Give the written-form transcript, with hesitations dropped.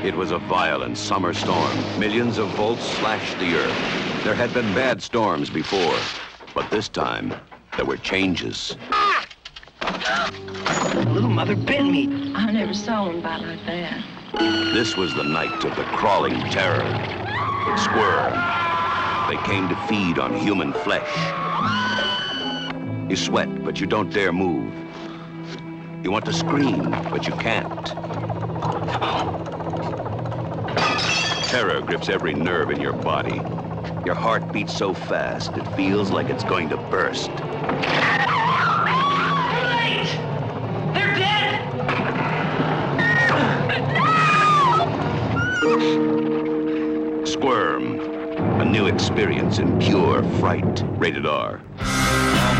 It was a violent summer storm. Millions of volts slashed the earth. There had been bad storms before, but this time, there were changes. Little mother bit me. I never saw one bite like that. This was the night of the crawling terror. Squirm. They came to feed on human flesh. You sweat, but you don't dare move. You want to scream, but you can't. Terror grips every nerve in your body. Your heart beats so fast, it feels like it's going to burst. They're dead! Squirm. A new experience in pure fright. Rated R.